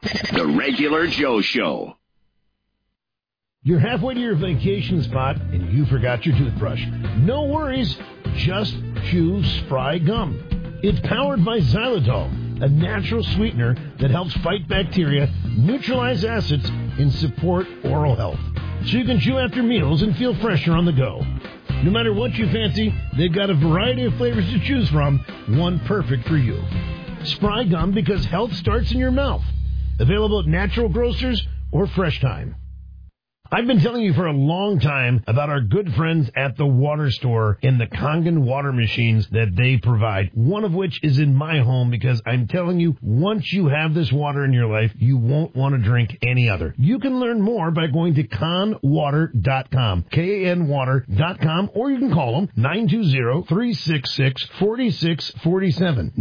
The Regular Joe Show. You're halfway to your vacation spot and you forgot your toothbrush. No worries. Just chew Spry Gum. It's powered by xylitol, a natural sweetener that helps fight bacteria, neutralize acids, and support oral health. So you can chew after meals and feel fresher on the go. No matter what you fancy, they've got a variety of flavors to choose from, one perfect for you. Spry Gum, because health starts in your mouth. Available at natural grocers or Fresh Time. I've been telling you for a long time about our good friends at the Water Store and the Kangen water machines that they provide, one of which is in my home because I'm telling you, once you have this water in your life, you won't want to drink any other. You can learn more by going to kanwater.com, KANwater.com, or you can call them 920-366-4647,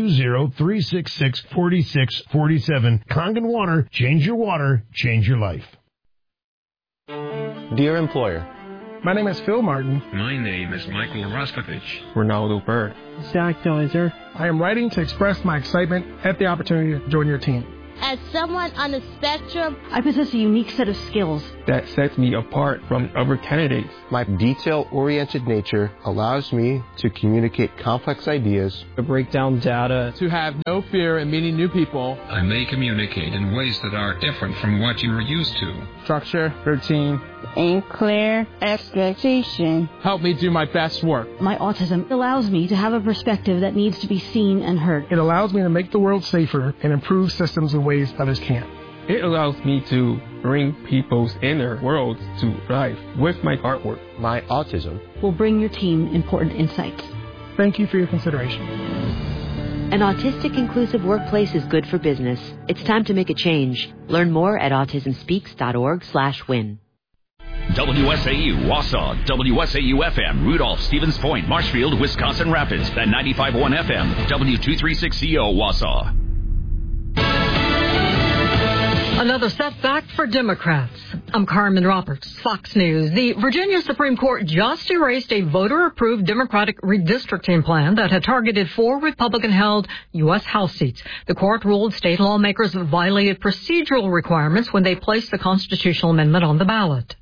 920-366-4647. Kangen Water, change your water, change your life. Dear employer, my name is Phil Martin. My name is Michael Rostovich. Ronaldo Bird. Zach Deiser. I am writing to express my excitement at the opportunity to join your team. As someone on the spectrum, I possess a unique set of skills that sets me apart from other candidates. My detail-oriented nature allows me to communicate complex ideas, to break down data, to have no fear in meeting new people. I may communicate in ways that are different from what you are used to. Structure, routine, and clear expectation. Help me do my best work. My autism allows me to have a perspective that needs to be seen and heard. It allows me to make the world safer and improve systems in ways others can't. It allows me to bring people's inner worlds to life with my artwork. My autism will bring your team important insights. Thank you for your consideration. An autistic inclusive workplace is good for business. It's time to make a change. Learn more at autismspeaks.org/win. WSAU, Wausau, WSAU-FM, Rudolph, Stevens Point, Marshfield, Wisconsin Rapids, and 95.1 FM, W236CO, Wausau. Another setback for Democrats. I'm Carmen Roberts, Fox News. The Virginia Supreme Court just erased a voter-approved Democratic redistricting plan that had targeted 4 Republican-held U.S. House seats. The court ruled state lawmakers violated procedural requirements when they placed the constitutional amendment on the ballot.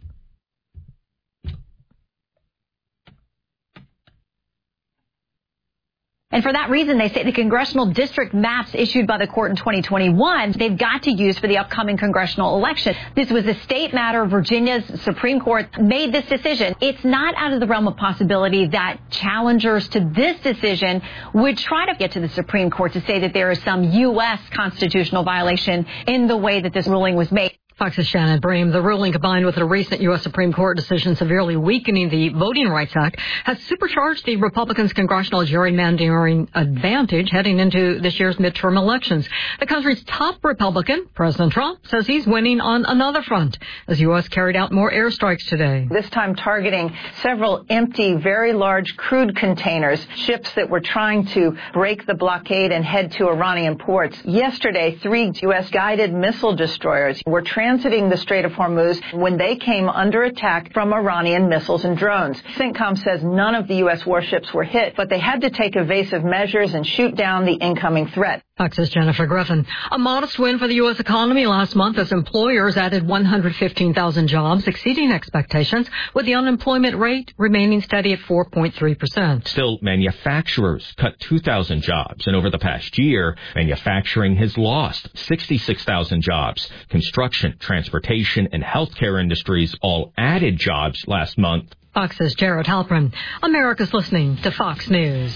And for that reason, they say the congressional district maps issued by the court in 2021, they've got to use for the upcoming congressional election. This was a state matter. Virginia's Supreme Court made this decision. It's not out of the realm of possibility that challengers to this decision would try to get to the Supreme Court to say that there is some U.S. constitutional violation in the way that this ruling was made. Fox's Shannon Bream. The ruling, combined with a recent U.S. Supreme Court decision severely weakening the Voting Rights Act, has supercharged the Republicans' congressional gerrymandering advantage heading into this year's midterm elections. The country's top Republican, President Trump, says he's winning on another front as U.S. carried out more airstrikes today. This time targeting several empty, very large crude containers, ships that were trying to break the blockade and head to Iranian ports. Yesterday, 3 U.S. guided missile destroyers were transiting the Strait of Hormuz when they came under attack from Iranian missiles and drones. CENTCOM says none of the U.S. warships were hit, but they had to take evasive measures and shoot down the incoming threat. Fox's Jennifer Griffin. A modest win for the U.S. economy last month as employers added 115,000 jobs, exceeding expectations, with the unemployment rate remaining steady at 4.3%. Still, manufacturers cut 2,000 jobs, and over the past year, manufacturing has lost 66,000 jobs. Construction, transportation, and healthcare industries all added jobs last month. Fox's Jared Halpern. America's listening to Fox News.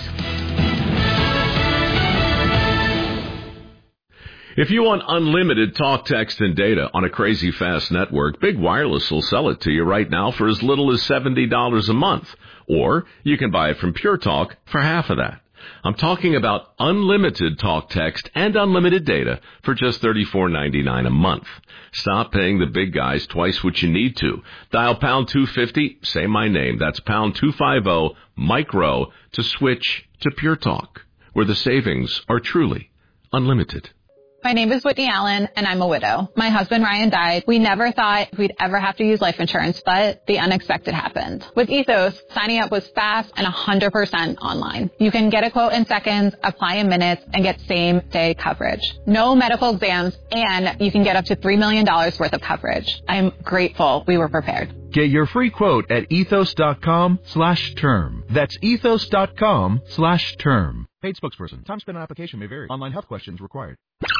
If you want unlimited talk, text, and data on a crazy fast network, Big Wireless will sell it to you right now for as little as $70 a month. Or you can buy it from Pure Talk for half of that. I'm talking about unlimited talk, text, and unlimited data for just $34.99 a month. Stop paying the big guys twice what you need to. Dial pound 250, say my name. That's pound 250, micro, to switch to Pure Talk, where the savings are truly unlimited. My name is Whitney Allen, and I'm a widow. My husband, Ryan, died. We never thought we'd ever have to use life insurance, but the unexpected happened. With Ethos, signing up was fast and 100% online. You can get a quote in seconds, apply in minutes, and get same-day coverage. No medical exams, and you can get up to $3 million worth of coverage. I'm grateful we were prepared. Get your free quote at ethos.com/term. That's ethos.com/term. Paid spokesperson. Time spent on application may vary. Online health questions required.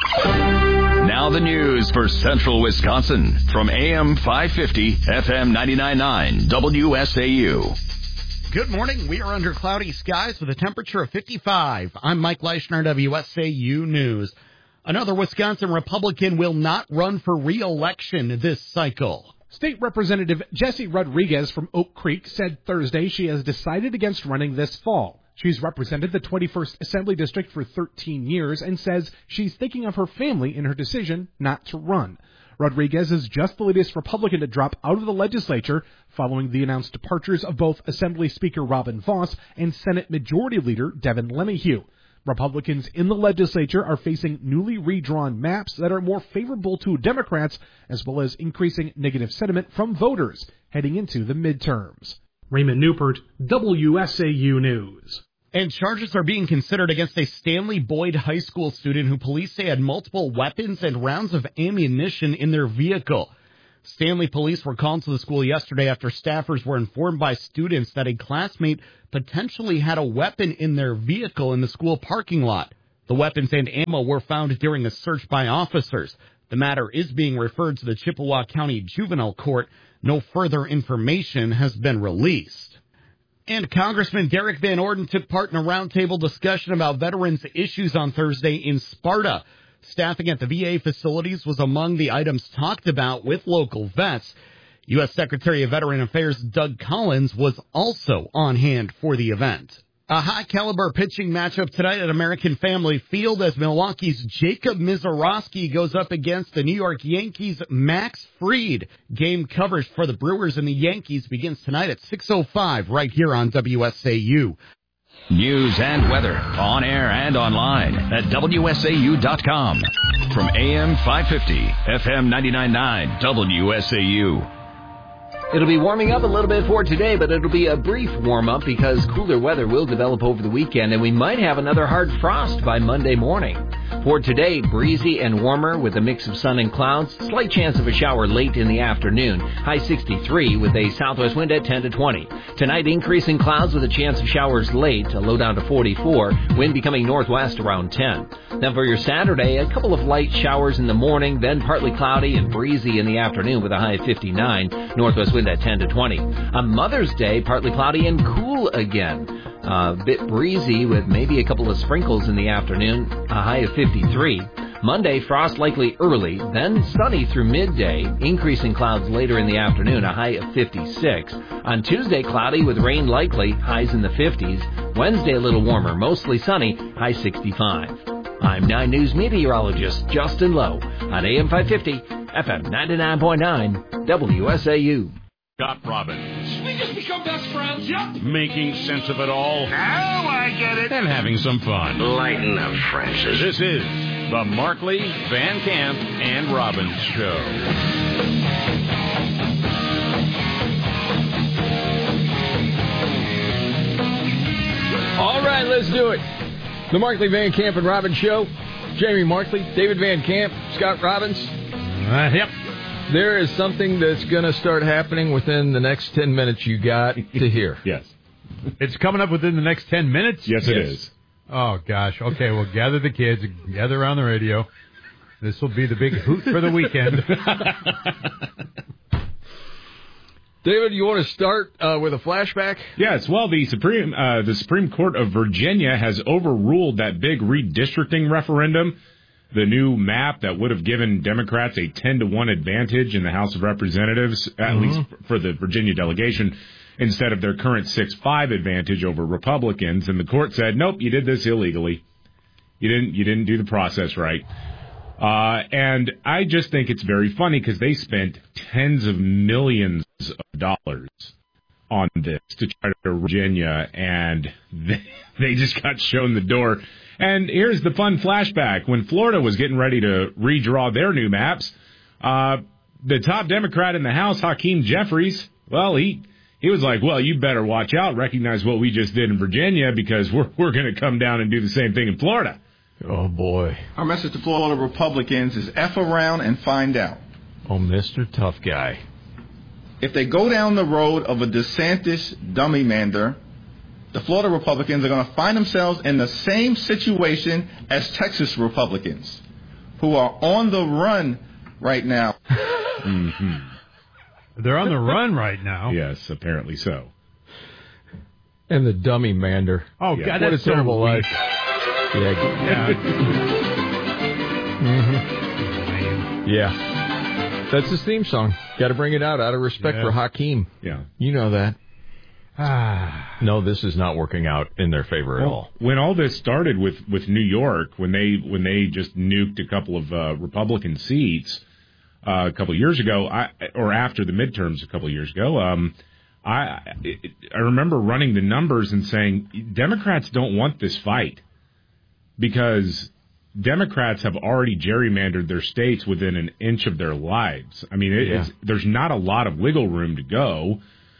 Now the news for Central Wisconsin from AM 550, FM 99.9, WSAU. Good morning. We are under cloudy skies with a temperature of 55. I'm Mike Leischner, WSAU News. Another Wisconsin Republican will not run for re-election this cycle. State Representative Jessie Rodriguez from Oak Creek said Thursday she has decided against running this fall. She's represented the 21st Assembly District for 13 years and says she's thinking of her family in her decision not to run. Rodriguez is just the latest Republican to drop out of the legislature following the announced departures of both Assembly Speaker Robin Vos and Senate Majority Leader Devin LeMahieu. Republicans in the legislature are facing newly redrawn maps that are more favorable to Democrats, as well as increasing negative sentiment from voters heading into the midterms. Raymond Newport, WSAU News. And charges are being considered against a Stanley Boyd High School student who police say had multiple weapons and rounds of ammunition in their vehicle. Stanley police were called to the school yesterday after staffers were informed by students that a classmate potentially had a weapon in their vehicle in the school parking lot. The weapons and ammo were found during a search by officers. The matter is being referred to the Chippewa County Juvenile Court. No further information has been released. And Congressman Derek Van Orden took part in a roundtable discussion about veterans' issues on Thursday in Sparta. Staffing at the VA facilities was among the items talked about with local vets. U.S. Secretary of Veteran Affairs Doug Collins was also on hand for the event. A high-caliber pitching matchup tonight at American Family Field as Milwaukee's Jacob Misiorowski goes up against the New York Yankees' Max Fried. Game coverage for the Brewers and the Yankees begins tonight at 6:05 right here on WSAU. News and weather on air and online at WSAU.com. From AM 550, FM 99.9, WSAU. It'll be warming up a little bit for today, but it'll be a brief warm-up because cooler weather will develop over the weekend, and we might have another hard frost by Monday morning. For today, breezy and warmer with a mix of sun and clouds. Slight chance of a shower late in the afternoon. High 63 with a southwest wind at 10 to 20. Tonight, increasing clouds with a chance of showers late, a low down to 44. Wind becoming northwest around 10. Now for your Saturday, a couple of light showers in the morning, then partly cloudy and breezy in the afternoon with a high of 59. Northwest wind at 10 to 20. On Mother's Day, partly cloudy and cool again. A bit breezy with maybe a couple of sprinkles in the afternoon, a high of 53. Monday, frost likely early, then sunny through midday, increasing clouds later in the afternoon, a high of 56. On Tuesday, cloudy with rain likely, highs in the 50s. Wednesday, a little warmer, mostly sunny, high 65. I'm 9 News meteorologist Justin Lowe on AM 550, FM 99.9, WSAU. Scott Robbins. We just become best friends, yep. Making sense of it all. Now I get it. And having some fun. Lighten up, Francis. This is the Markley, Van Camp, and Robbins Show. All right, let's do it. The Markley, Van Camp, and Robbins Show. Jamie Markley, David Van Camp, Scott Robbins. Yep. There is something that's going to start happening within the next 10 minutes you got to hear. Yes. It's coming up within the next 10 minutes? Yes, it is. Oh, gosh. Okay, well, gather the kids, gather around the radio. This will be the big hoot for the weekend. David, you want to start with a flashback? Yes. Well, the Supreme Court of Virginia has overruled that big redistricting referendum. The new map that would have given Democrats a 10-1 advantage in the House of Representatives, at least for the Virginia delegation, instead of their current 6-5 advantage over Republicans. And the court said, nope, you did this illegally. You didn't do the process right. And I just think it's very funny because they spent tens of millions of dollars on this to try to Virginia, and they just got shown the door. And here's the fun flashback. When Florida was getting ready to redraw their new maps, the top Democrat in the House, Hakeem Jeffries, well, he was like, well, you better watch out, recognize what we just did in Virginia, because we're going to come down and do the same thing in Florida. Oh, boy. Our message to Florida Republicans is F around and find out. Oh, Mr. Tough Guy. If they go down the road of a DeSantis dummy-mander, the Florida Republicans are going to find themselves in the same situation as Texas Republicans, who are on the run right now. Mm-hmm. They're on the run right now. Yes, apparently so. And the dummy mander. Oh, yeah. God, what that's a terrible so life. Yeah. Mm-hmm. Yeah. That's his theme song. Got to bring it out of respect for Hakeem. Yeah. You know that. No, this is not working out in their favor at all. When all this started with New York, when they just nuked a couple of Republican seats a couple of years ago, or after the midterms a couple of years ago, I remember running the numbers and saying Democrats don't want this fight because Democrats have already gerrymandered their states within an inch of their lives. I mean, there's not a lot of wiggle room to go.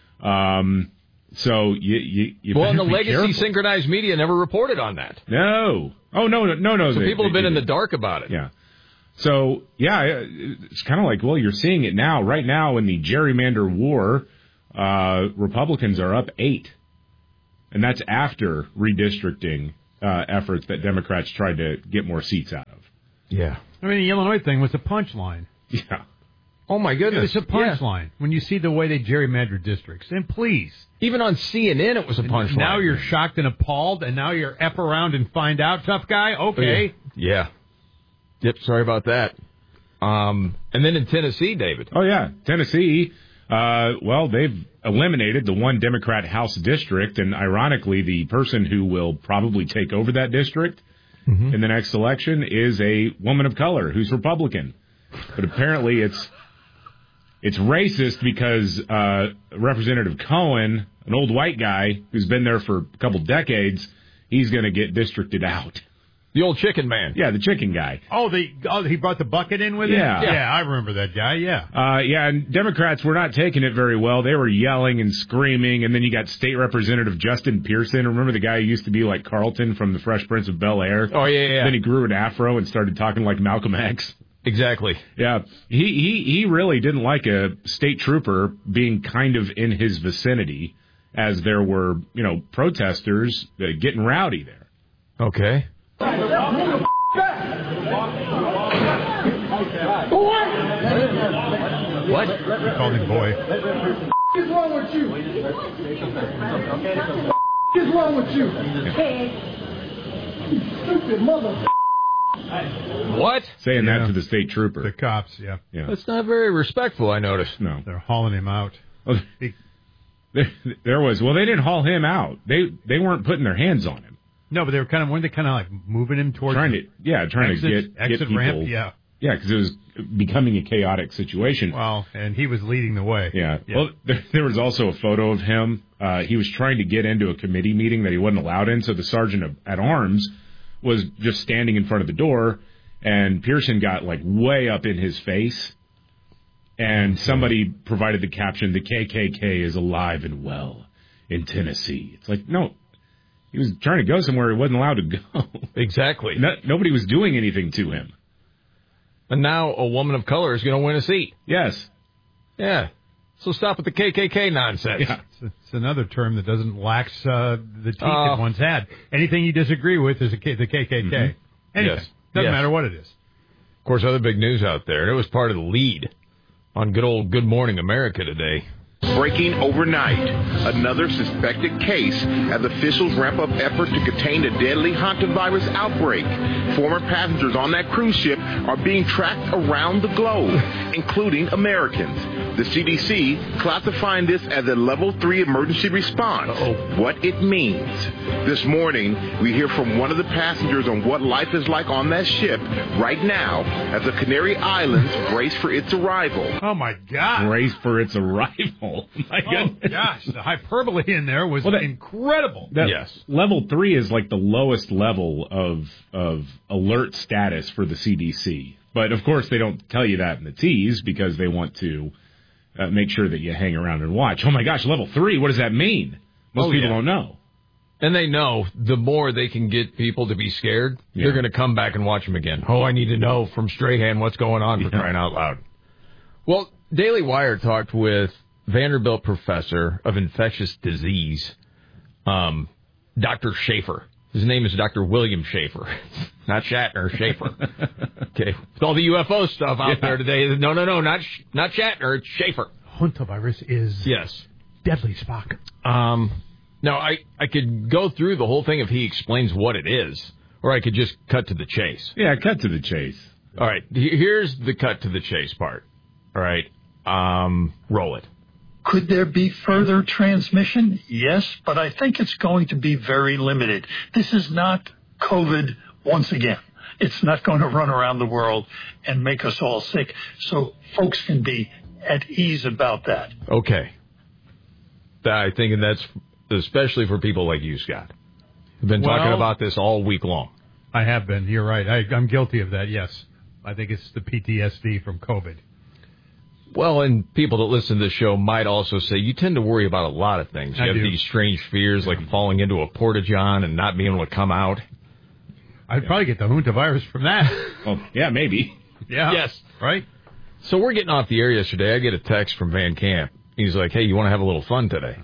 So you well, and the be legacy careful. synchronized media never reported on that. No. Oh, no. So people have been in the dark about it. Yeah. So, yeah, it's kind of like, well, you're seeing it now. Right now in the gerrymander war, Republicans are up 8. And that's after redistricting efforts that Democrats tried to get more seats out of. Yeah. I mean, the Illinois thing was a punchline. Yeah. Oh, my goodness. It was a punchline when you see the way they gerrymandered districts. And please. Even on CNN, it was a punchline. Now you're shocked and appalled, and now you're F around and find out, tough guy? Okay. Yeah. Yep, sorry about that. And then in Tennessee, David. Oh, yeah. Tennessee, well, they've eliminated the one Democrat House district, and ironically, the person who will probably take over that district in the next election is a woman of color who's Republican. But apparently it's racist because Representative Cohen, an old white guy who's been there for a couple decades, he's going to get districted out. The old chicken man. Yeah, the chicken guy. Oh, he brought the bucket in with him? Yeah. Yeah, I remember that guy, yeah. Yeah, and Democrats were not taking it very well. They were yelling and screaming, and then you got State Representative Justin Pearson. Remember the guy who used to be like Carlton from the Fresh Prince of Bel-Air? Oh, yeah. Then he grew an afro and started talking like Malcolm X. Exactly. Yeah, he really didn't like a state trooper being kind of in his vicinity as there were, protesters getting rowdy there. Okay. What? He called him boy. What is wrong with you? What is wrong with you? You stupid mother. What? Saying that to the state trooper. The cops, yeah. That's not very respectful, I noticed. No. They're hauling him out. Well, there was. Well, they didn't haul him out. They weren't putting their hands on him. No, but weren't they kind of like moving him towards trying to get exit people, ramp? Yeah. Yeah, because it was becoming a chaotic situation. Well, and he was leading the way. Yeah. Well, there was also a photo of him. He was trying to get into a committee meeting that he wasn't allowed in, so the sergeant at arms was just standing in front of the door, and Pearson got like way up in his face, and somebody provided the caption, "The KKK is alive and well in Tennessee." It's like, no, he was trying to go somewhere he wasn't allowed to go. Exactly. Nobody was doing anything to him. And now a woman of color is going to win a seat. Yes. Yeah. So stop with the KKK nonsense. Yeah. It's another term that doesn't lax the teeth it once had. Anything you disagree with is the KKK. Anything. Yes. Doesn't matter what it is. Of course, other big news out there, and it was part of the lead on good old Good Morning America today. Breaking overnight. Another suspected case as officials ramp up effort to contain the deadly hantavirus outbreak. Former passengers on that cruise ship are being tracked around the globe, including Americans. The CDC classifying this as a level 3 emergency response. What it means. This morning, we hear from one of the passengers on what life is like on that ship right now as the Canary Islands brace for its arrival. Oh, my God. Brace for its arrival. My goodness. Oh, gosh. The hyperbole in there was incredible. Yes. Level 3 is like the lowest level of alert status for the CDC. But, of course, they don't tell you that in the tease because they want to make sure that you hang around and watch. Oh, my gosh, level 3, what does that mean? Most people don't know. And they know the more they can get people to be scared, they're going to come back and watch them again. Oh, I need to know from Strahan what's going on for crying out loud. Well, Daily Wire talked with Vanderbilt professor of infectious disease, Dr. Schaefer. His name is Dr. William Schaefer. Not Shatner, Schaefer. Okay. With all the UFO stuff out there today, no, not Shatner, it's Schaefer. Hantavirus is deadly, Spock. Now, I could go through the whole thing if he explains what it is, or I could just cut to the chase. Yeah, cut to the chase. All right, here's the cut to the chase part. All right, roll it. Could there be further transmission? Yes, but I think it's going to be very limited. This is not COVID once again. It's not going to run around the world and make us all sick, so folks can be at ease about that. Okay. I think that's especially for people like you, Scott. We've been talking about this all week long. I have been. You're right. I'm guilty of that, yes. I think it's the PTSD from COVID. Well, and people that listen to the show might also say you tend to worry about a lot of things. You have these strange fears like falling into a porta-john and not being able to come out. I'd probably get the hantavirus from that. Well, yeah, maybe. Yeah. Yes. Right? So we're getting off the air yesterday. I get a text from Van Camp. He's like, hey, you want to have a little fun today?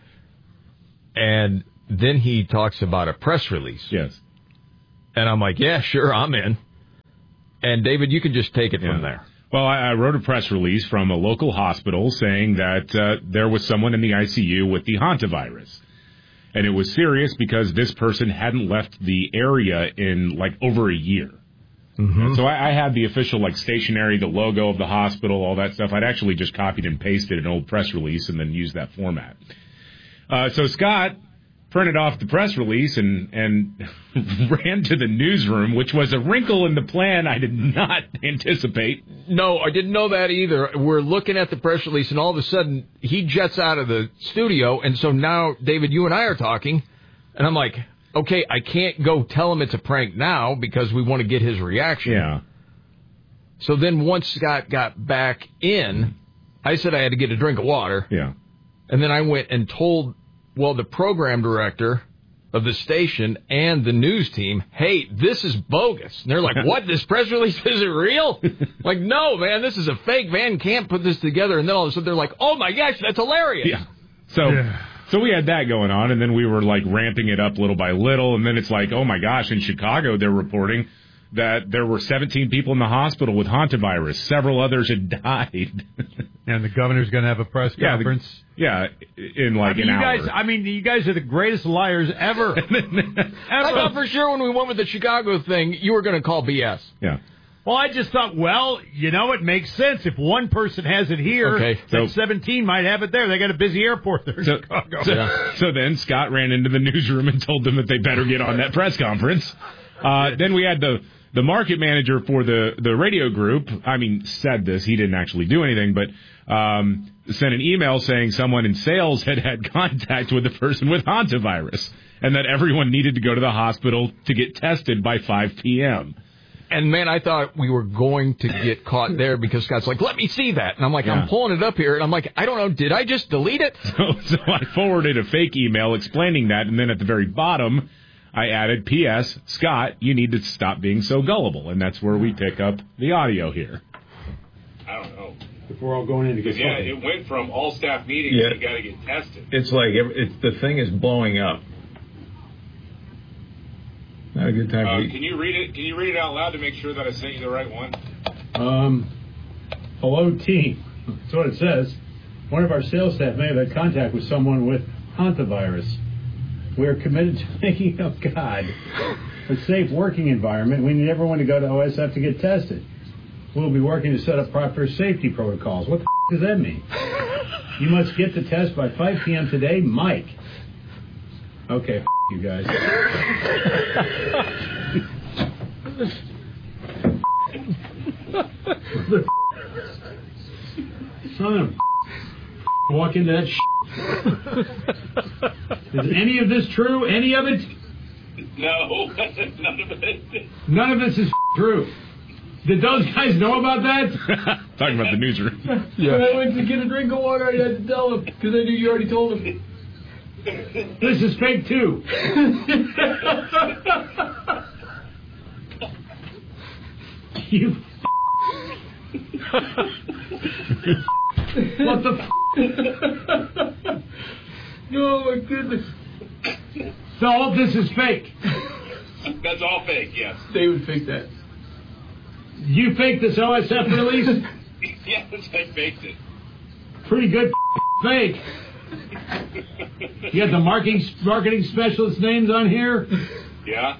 And then he talks about a press release. Yes. And I'm like, yeah, sure, I'm in. And, David, you can just take it from there. Well, I wrote a press release from a local hospital saying that there was someone in the ICU with the hantavirus. And it was serious because this person hadn't left the area in, over a year. Mm-hmm. So I had the official, stationery, the logo of the hospital, all that stuff. I'd actually just copied and pasted an old press release and then used that format. So Scott printed off the press release and ran to the newsroom, which was a wrinkle in the plan I did not anticipate. No, I didn't know that either. We're looking at the press release, and all of a sudden, he jets out of the studio, and so now, David, you and I are talking, and I'm like, okay, I can't go tell him it's a prank now because we want to get his reaction. Yeah. So then once Scott got back in, I said I had to get a drink of water. Yeah. And then I went and told, the program director of the station and the news team, hey, this is bogus. And they're like, what? This press release isn't real? Like, no, man, this is a fake. Van Camp put this together. And then all of a sudden they're like, oh, my gosh, that's hilarious. Yeah. So we had that going on, and then we were, ramping it up little by little. And then it's like, oh, my gosh, in Chicago they're reporting that there were 17 people in the hospital with hantavirus. Several others had died. And the governor's going to have a press conference. In an hour. You guys are the greatest liars ever. I thought for sure when we went with the Chicago thing, you were going to call BS. Yeah. Well, I just thought, it makes sense. If one person has it here, then 17 might have it there. They got a busy airport there in Chicago. So then Scott ran into the newsroom and told them that they better get on that press conference. Then we had the market manager for the radio group, said this. He didn't actually do anything, but sent an email saying someone in sales had contact with the person with hantavirus and that everyone needed to go to the hospital to get tested by 5 p.m. And, man, I thought we were going to get caught there because Scott's like, let me see that. And I'm like, I'm pulling it up here. And I'm like, I don't know, did I just delete it? So I forwarded a fake email explaining that. And then at the very bottom, I added, P.S., Scott, you need to stop being so gullible. And that's where we pick up the audio here. I don't know. If we're all going in to get something. It went from all staff meetings to got to get tested. It's like the thing is blowing up. Not a good time. Can you read it? Can you read it out loud to make sure that I sent you the right one? Hello, team. That's what it says. One of our sales staff may have had contact with someone with hantavirus. We are committed to making, a safe working environment. We need everyone to go to OSF to get tested. We'll be working to set up proper safety protocols. What the does that mean? You must get the test by 5 p.m. today, Mike. Okay, you guys. Son of walk into that Is any of this true? Any of it? No, none of it. None of this is true. Did those guys know about that? Talking about the newsroom. When I went to get a drink of water, I had to tell him because I knew you already told him. This is fake too. You. What the? Oh my goodness. So all this is fake. That's all fake. Yes. David faked that. You faked this OSF release? Yes, I faked it. Pretty good fake. You got the marketing specialist names on here? Yeah.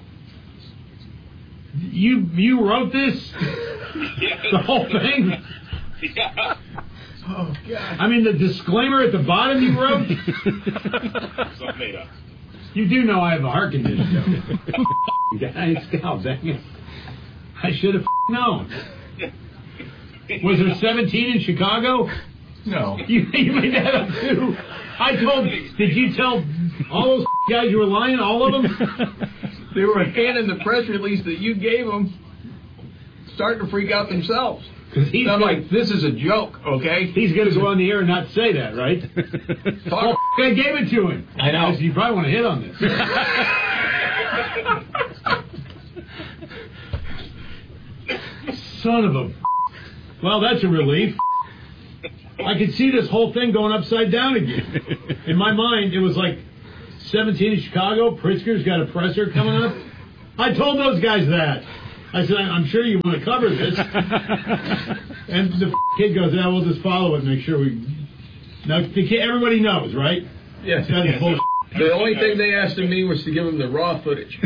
You wrote this? Yes. The whole thing? Yeah. Oh, God. I mean, the disclaimer at the bottom you wrote? It's all made up. You do know I have a heart condition, though. Guys, God dang it. I should have known. Was there 17 in Chicago? No. You made that up, too. Did you tell all those guys you were lying, all of them? They were handing the press release that you gave them, starting to freak out themselves. I'm like, this is a joke, okay? He's going to go on the air and not say that, right? I gave it to him. I know. You probably want to hit on this. Son of a... Well, that's a relief. I could see this whole thing going upside down again. In my mind, it was like 17 in Chicago. Pritzker's got a presser coming up. I told those guys that. I said, I'm sure you want to cover this. And the kid goes, yeah, we'll just follow it and make sure we... Now, everybody knows, right? Yes. That's bullshit. The only thing they asked of me was to give them the raw footage.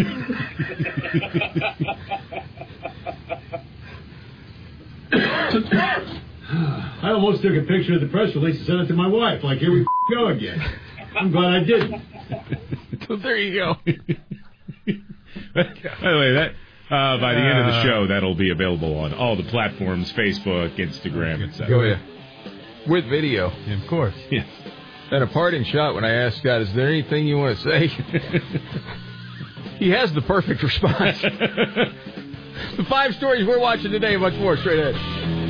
I almost took a picture of the press release and sent it to my wife. Like, here we go again. I'm glad I didn't. So there you go. By the way, that by the end of the show, that'll be available on all the platforms, Facebook, Instagram, etc. Oh, yeah. With video. Yeah, of course. Yes. And a parting shot when I asked Scott, is there anything you want to say? He has the perfect response. The 5 stories we're watching today, much more straight ahead.